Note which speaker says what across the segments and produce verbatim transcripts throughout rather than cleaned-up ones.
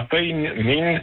Speaker 1: طرفين من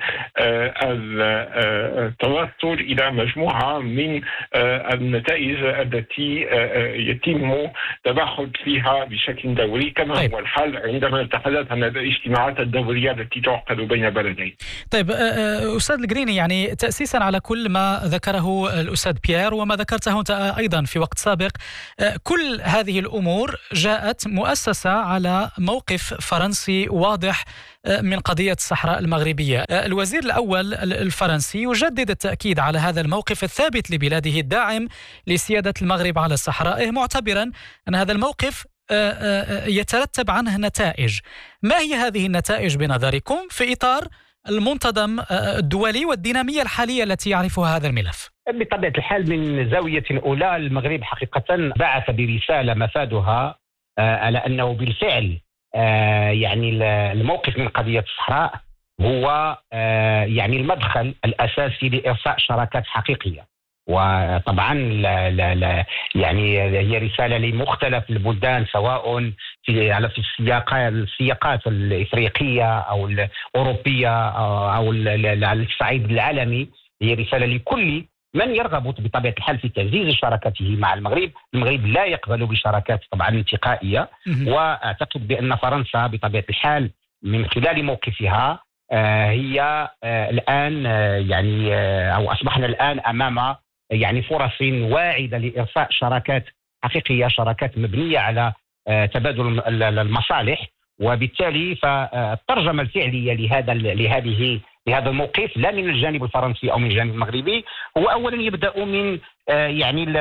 Speaker 1: التوصل إلى مجموعة من النتائج التي يتم تباحث فيها بشكل دوري، كما
Speaker 2: طيب.
Speaker 1: هو الحال عندما نتحدث عن الاجتماعات الدورية التي تعقد بين بلدين.
Speaker 2: طيب أستاذ القريني، يعني تأسيسا على كل ما ذكره الأستاذ بيير وما ذكرته أنت أيضا في وقت سابق، كل هذه الأمور جاءت مؤسسة على موقف فرنسي واضح من قضية الصحراء المغربية. الوزير الأول الفرنسي يجدد التأكيد على هذا الموقف الثابت لبلاده الداعم لسيادة المغرب على صحرائه، معتبرا أن هذا الموقف يترتب عنه نتائج. ما هي هذه النتائج بنظركم في إطار المنتظم الدولي والدينامية الحالية التي يعرفها هذا الملف؟
Speaker 3: بطبيعة الحال من زاوية أولى المغرب حقيقة بعث برسالة مفادها على أنه بالفعل يعني الموقف من قضية الصحراء هو يعني المدخل الأساسي لإرساء شراكات حقيقية. وطبعا لا لا لا يعني هي رسالة لمختلف البلدان، سواء في على في السياقات السياقات الإفريقية أو الأوروبية أو على الصعيد العالمي. هي رسالة لكل من يرغب بطبيعة الحال في تعزيز شراكته مع المغرب. المغرب لا يقبل بشراكات طبعا انتقائية، وأعتقد بأن فرنسا بطبيعة الحال من خلال موقفها هي الآن يعني أو أصبحنا الآن أمام يعني فرص واعدة لإرساء شراكات حقيقية، شراكات مبنية على تبادل المصالح. وبالتالي فالترجمة الفعلية لهذا لهذه لهذا الموقف لا من الجانب الفرنسي أو من الجانب المغربي هو أولا يبدأ من يعني ال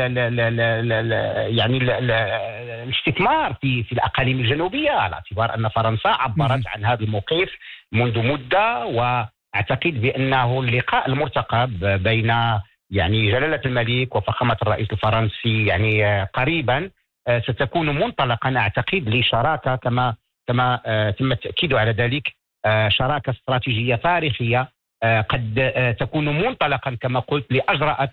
Speaker 3: يعني ال الاستثمار في في الأقاليم الجنوبية، على اعتبار أن فرنسا عبرت عن هذا الموقف منذ مدة. وأعتقد بأنه اللقاء المرتقب بين يعني جلالة الملك وفخامة الرئيس الفرنسي يعني قريبا ستكون منطلقا أعتقد لشراكة كما كما تم التأكيد على ذلك، شراكة استراتيجية تاريخية قد تكون منطلقا كما قلت لأجرأت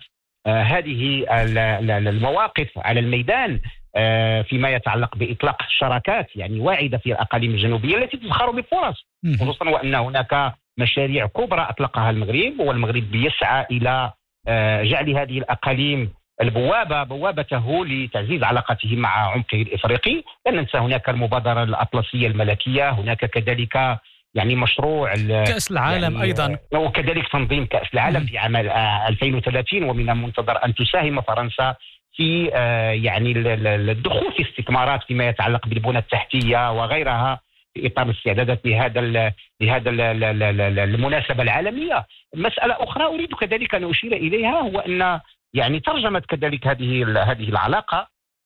Speaker 3: هذه المواقف على الميدان فيما يتعلق بإطلاق شراكات يعني واعدة في الأقاليم الجنوبية التي تزخر بفرص، خصوصا وأن هناك مشاريع كبرى أطلقها المغرب، والمغرب يسعى إلى جعل هذه الأقاليم البوابة بوابته لتعزيز علاقته مع عمقه الإفريقي. لا ننسى هناك المبادرة الأطلسية الملكية، هناك كذلك يعني مشروع
Speaker 2: كأس العالم يعني أيضا،
Speaker 3: وكذلك تنظيم كأس العالم في عام ألفين وثلاثين. ومن المنتظر أن تساهم فرنسا في يعني الدخول في استثمارات فيما يتعلق بالبنى التحتية وغيرها في إطار الاستعدادات لهذا لهذا المناسبة العالمية. مسألة أخرى أريد كذلك أن أشير إليها هو أن يعني ترجمة كذلك هذه هذه العلاقة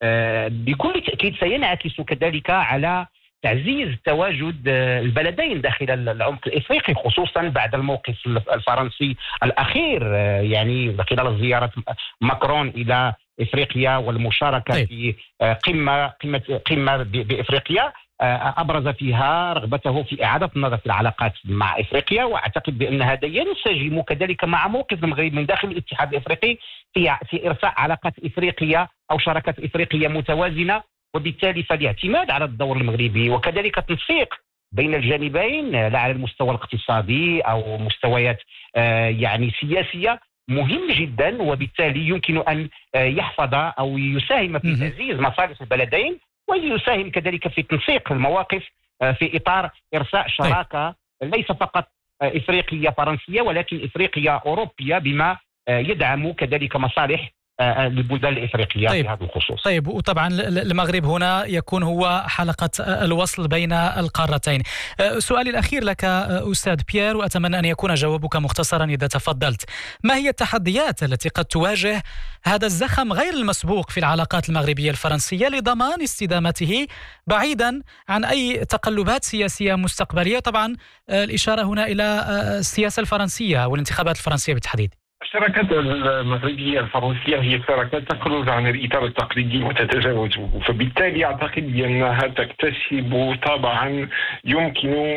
Speaker 3: بكل تأكيد سينعكس كذلك على تعزيز تواجد البلدين داخل العمق الإفريقي، خصوصا بعد الموقف الفرنسي الأخير يعني خلال زيارة ماكرون إلى إفريقيا والمشاركة طيب. في قمة قمة قمة بإفريقيا أبرز فيها رغبته في إعادة النظر في العلاقات مع إفريقيا. وأعتقد بأن هذا ينسجم كذلك مع موقف المغرب من داخل الاتحاد الإفريقي في في إرساء علاقات إفريقية أو شراكات إفريقية متوازنة، وبالتالي فالاعتماد على الدور المغربي وكذلك تنسيق بين الجانبين لا على المستوى الاقتصادي أو مستويات يعني سياسية مهم جدا، وبالتالي يمكن أن يحفظ أو يساهم في تعزيز مصالح البلدين، ويساهم كذلك في تنسيق المواقف في إطار إرساء شراكة ليس فقط إفريقية فرنسية ولكن إفريقية أوروبية، بما يدعم كذلك مصالح البلدان الإفريقية طيب. في هذا الخصوص.
Speaker 2: طيب، وطبعا المغرب هنا يكون هو حلقة الوصل بين القارتين. سؤالي الأخير لك أستاذ بيير، وأتمنى أن يكون جوابك مختصرا إذا تفضلت. ما هي التحديات التي قد تواجه هذا الزخم غير المسبوق في العلاقات المغربية الفرنسية لضمان استدامته بعيدا عن أي تقلبات سياسية مستقبلية؟ طبعا الإشارة هنا إلى السياسة الفرنسية والانتخابات الفرنسية بالتحديد.
Speaker 1: الشراكات المغربية الفرنسية هي شراكات تخرج عن الإطار التقليدي وتتجاوزه، فبالتالي أعتقد بأنها تكتسب طبعا يمكن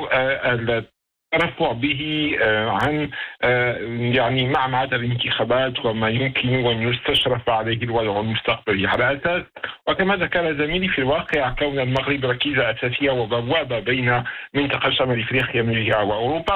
Speaker 1: الترفع به عن يعني معمعة الانتخابات وما يمكن أن يستشرف عليه الوضع المستقبلي، على أساس وكما ذكر زميلي في الواقع كون المغرب ركيزة أساسية وبوابة بين منطقة شمال إفريقيا من جهة وأوروبا